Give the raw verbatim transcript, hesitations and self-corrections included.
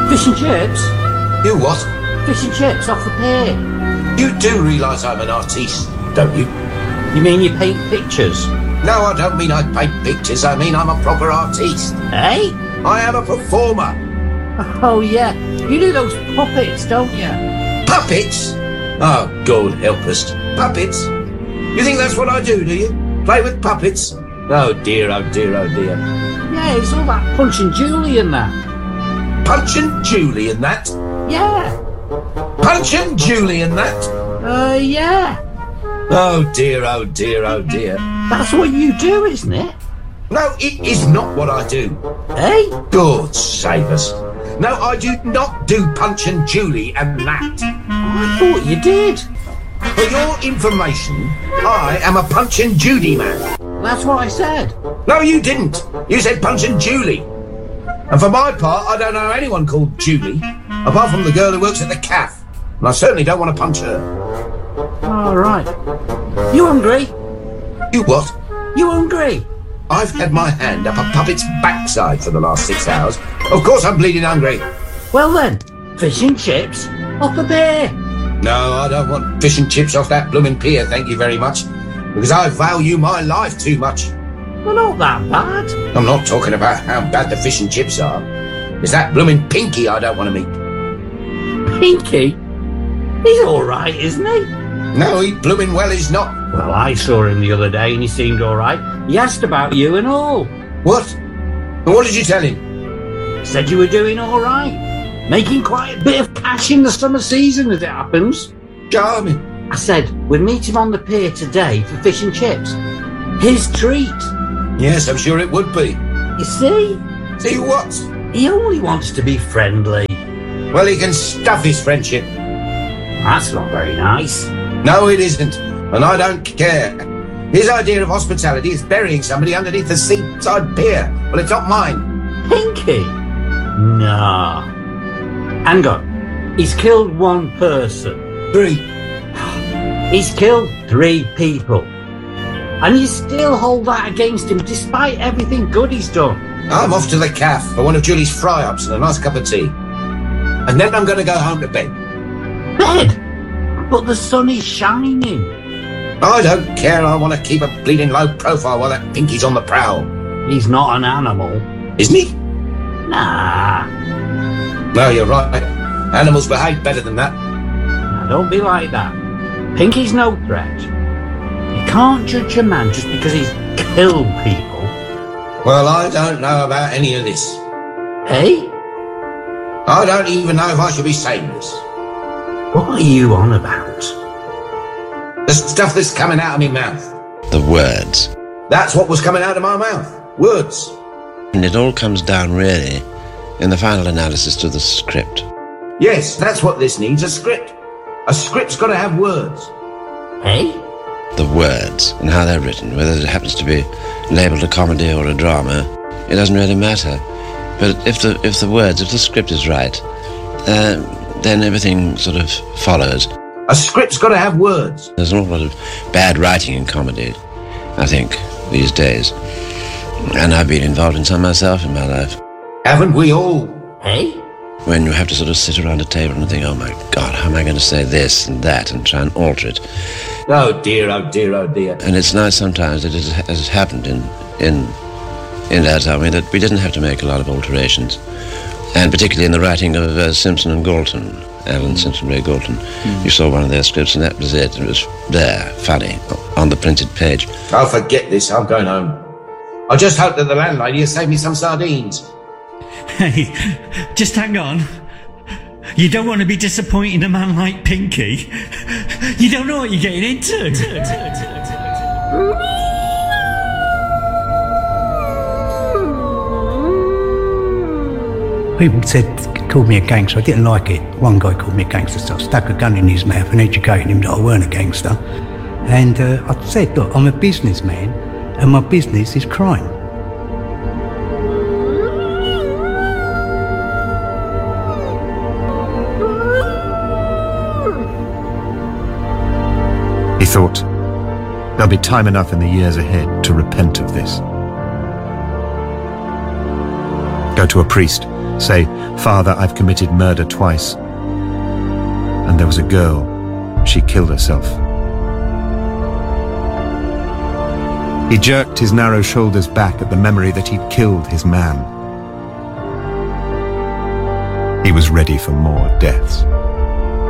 Fish and chips? You what? Fish and chips off the pier. You do realise I'm an artiste, don't you? You mean you paint pictures? No, I don't mean I paint pictures. I mean I'm a proper artiste. Eh? I am a performer. Oh, yeah. You do those puppets, don't you? Puppets? Oh, God help us. Puppets? You think that's what I do, do you? Play with puppets? Oh, dear, oh, dear, oh, dear. Yeah, it's all that Punch and Julie and that. Punch and Julie and that? Yeah. Punch and Julie and that? Uh, yeah. Oh, dear, oh, dear, oh, dear. That's what you do, isn't it? No, it is not what I do. Eh? God save us. No, I do not do Punch and Julie and that. I thought you did. For your information, I am a Punch and Judy man. That's what I said. No, you didn't. You said Punch and Julie. And for my part, I don't know anyone called Julie, apart from the girl who works at the cafe. And I certainly don't want to punch her. All right. You hungry? You what? You hungry? I've had my hand up a puppet's backside for the last six hours. Of course I'm bleeding hungry. Well then, fish and chips off the pier. No, I don't want fish and chips off that bloomin' pier, thank you very much. Because I value my life too much. Well, not that bad. I'm not talking about how bad the fish and chips are. It's that bloomin' Pinky I don't want to meet. Pinky? He's all right, isn't he? No, he bloomin' well is not. Well, I saw him the other day and he seemed all right. He asked about you and all. What? And what did you tell him? Said you were doing all right. Making quite a bit of cash in the summer season, as it happens. Charming. I said, we'd meet him on the pier today for fish and chips. His treat. Yes, I'm sure it would be. You see? See what? He only wants to be friendly. Well, he can stuff his friendship. That's not very nice. No, it isn't. And I don't care. His idea of hospitality is burying somebody underneath the seaside pier. Well, it's not mine. Pinky? Nah. Hang on. He's killed one person. Three. He's killed three people. And you still hold that against him despite everything good he's done. I'm off to the cafe for one of Julie's fry-ups and a nice cup of tea. And then I'm going to go home to bed. Bed? But the sun is shining. I don't care. I want to keep a bleeding low profile while that Pinky's on the prowl. He's not an animal. Isn't he? Nah. No, you're right. Animals behave better than that. Now, don't be like that. Pinky's no threat. You can't judge a man just because he's killed people. Well, I don't know about any of this. Eh? I don't even know if I should be saying this. What are you on about? The stuff that's coming out of my mouth. The words. That's what was coming out of my mouth. Words. And it all comes down, really, in the final analysis, to the script. Yes, that's what this needs, a script. A script's got to have words. Eh? The words, and how they're written, whether it happens to be labelled a comedy or a drama, it doesn't really matter. But if the if the words, if the script is right, uh, then everything sort of follows. A script's got to have words. There's an awful lot of bad writing in comedy, I think, these days. And I've been involved in some myself in my life. Haven't we all? Eh? When you have to sort of sit around a table and think, oh my God, how am I going to say this and that, and try and alter it. Oh dear, oh dear, oh dear. And it's nice sometimes that it has happened in in in that, I mean, that we didn't have to make a lot of alterations. And particularly in the writing of uh, Simpson and Galton, Alan Simpson, Ray Galton. Mm. You saw one of their scripts and that was it. It was there, funny, on the printed page. I'll forget this, I'm going home. I just hope that the landlady has saved me some sardines. Hey, just hang on. You don't want to be disappointing a man like Pinky. You don't know what you're getting into. People said, called me a gangster. I didn't like it. One guy called me a gangster, so I stuck a gun in his mouth and educated him that I weren't a gangster. And uh, I said, look, I'm a businessman and my business is crime. He thought, there'll be time enough in the years ahead to repent of this. Go Go to a priest. Say, Father, I've committed murder twice. And there was a girl. She killed herself. He jerked his narrow shoulders back at the memory that he'd killed his man. He was ready for more deaths.